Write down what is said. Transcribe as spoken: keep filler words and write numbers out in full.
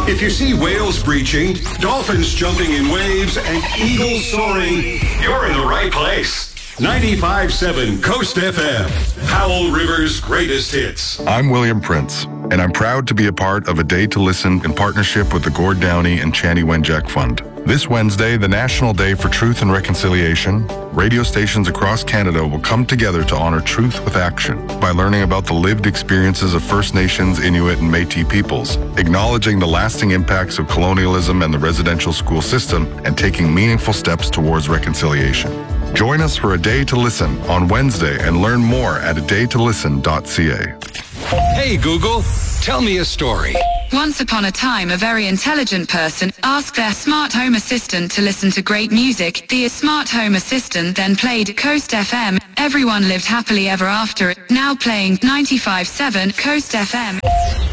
If you see whales breaching, dolphins jumping in waves, and eagles soaring, you're in the right place. ninety-five point seven Coast F M, Howell River's greatest hits. I'm William Prince, and I'm proud to be a part of A Day to Listen in partnership with the Gord Downey and Chani Wenjack Fund. This Wednesday, the National Day for Truth and Reconciliation, radio stations across Canada will come together to honor truth with action by learning about the lived experiences of First Nations, Inuit, and Métis peoples, acknowledging the lasting impacts of colonialism and the residential school system, and taking meaningful steps towards reconciliation. Join us for A Day to Listen on Wednesday and learn more at a day to listen dot c a. Hey Google, tell me a story. Once upon a time, a very intelligent person asked their smart home assistant to listen to great music. The smart home assistant then played Coast F M. Everyone lived happily ever after. Now playing ninety-five point seven Coast F M.